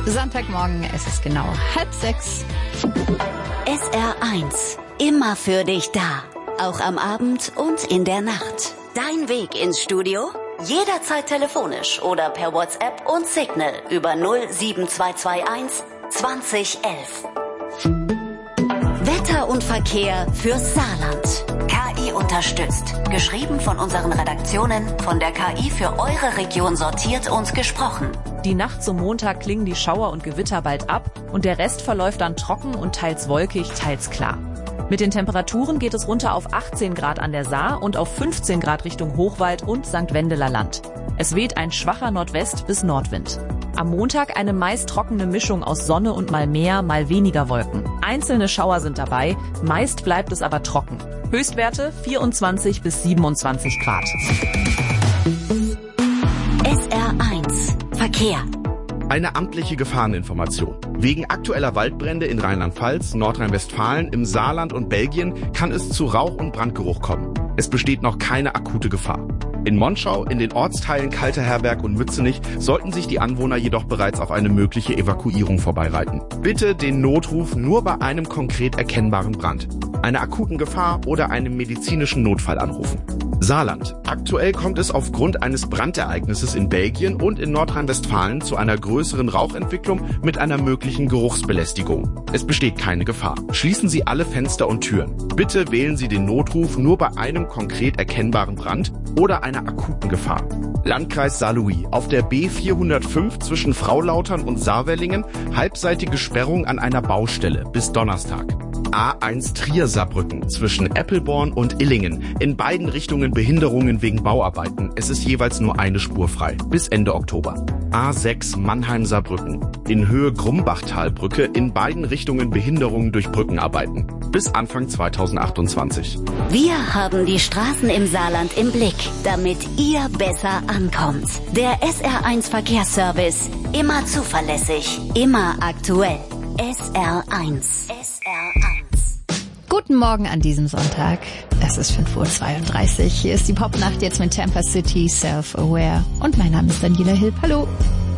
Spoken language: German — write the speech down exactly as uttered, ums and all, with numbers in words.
Sonntagmorgen, es ist genau halb sechs. S R eins, immer für dich da. Auch am Abend und in der Nacht. Dein Weg ins Studio? Jederzeit telefonisch oder per WhatsApp und Signal über null sieben zwei zwei eins zwanzig elf. Wetter und Verkehr fürs Saarland. K I unterstützt. Geschrieben von unseren Redaktionen, von der K I für eure Region sortiert und gesprochen. Die Nacht zum Montag klingen die Schauer und Gewitter bald ab und der Rest verläuft dann trocken und teils wolkig, teils klar. Mit den Temperaturen geht es runter auf achtzehn Grad an der Saar und auf fünfzehn Grad Richtung Hochwald und Sankt Wendeler Land. Es weht ein schwacher Nordwest- bis Nordwind. Am Montag eine meist trockene Mischung aus Sonne und mal mehr, mal weniger Wolken. Einzelne Schauer sind dabei, meist bleibt es aber trocken. Höchstwerte vierundzwanzig bis siebenundzwanzig Grad. S R eins Verkehr. Eine amtliche Gefahreninformation. Wegen aktueller Waldbrände in Rheinland-Pfalz, Nordrhein-Westfalen, im Saarland und Belgien kann es zu Rauch- und Brandgeruch kommen. Es besteht noch keine akute Gefahr. In Monschau, in den Ortsteilen Kalterherberg und Mützenich sollten sich die Anwohner jedoch bereits auf eine mögliche Evakuierung vorbereiten. Bitte den Notruf nur bei einem konkret erkennbaren Brand, einer akuten Gefahr oder einem medizinischen Notfall anrufen. Saarland. Aktuell kommt es aufgrund eines Brandereignisses in Belgien und in Nordrhein-Westfalen zu einer größeren Rauchentwicklung mit einer möglichen Geruchsbelästigung. Es besteht keine Gefahr. Schließen Sie alle Fenster und Türen. Bitte wählen Sie den Notruf nur bei einem konkret erkennbaren Brand oder einer akuten Gefahr. Landkreis Saarlouis. Auf der B vierhundertfünf zwischen Fraulautern und Saarwellingen halbseitige Sperrung an einer Baustelle bis Donnerstag. A eins Trier-Saarbrücken zwischen Eppelborn und Illingen. In beiden Richtungen Behinderungen wegen Bauarbeiten. Es ist jeweils nur eine Spur frei. Bis Ende Oktober. A sechs Mannheim-Saarbrücken. In Höhe Grumbachtalbrücke. In beiden Richtungen Behinderungen durch Brückenarbeiten. Bis Anfang zweitausendachtundzwanzig. Wir haben die Straßen im Saarland im Blick, damit ihr besser ankommt. Der S R eins Verkehrsservice. Immer zuverlässig. Immer aktuell. S R eins. S R eins. Guten Morgen an diesem Sonntag. Es ist fünf Uhr zweiunddreißig. Hier ist die Popnacht jetzt mit Tampa City, Self-Aware. Und mein Name ist Daniela Hilp. Hallo.